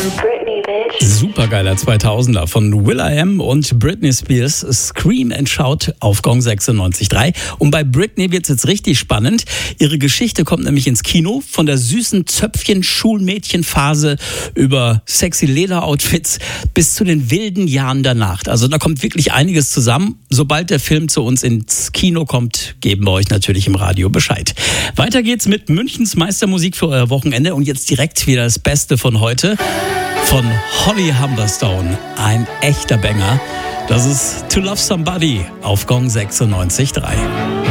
Supergeiler 2000er von will.i.am und Britney Spears, Scream and Shout auf Gong 96.3. Und bei Britney wird's jetzt richtig spannend. Ihre Geschichte kommt nämlich ins Kino, von der süßen Zöpfchen-Schulmädchenphase über sexy Lederoutfits bis zu den wilden Jahren danach. Also da kommt wirklich einiges zusammen. Sobald der Film zu uns ins Kino kommt, geben wir euch natürlich im Radio Bescheid. Weiter geht's mit Münchens Meistermusik für euer Wochenende und jetzt direkt wieder das Beste von heute. Von Holly Humberstone, ein echter Banger. Das ist To Love Somebody auf Gong 96.3.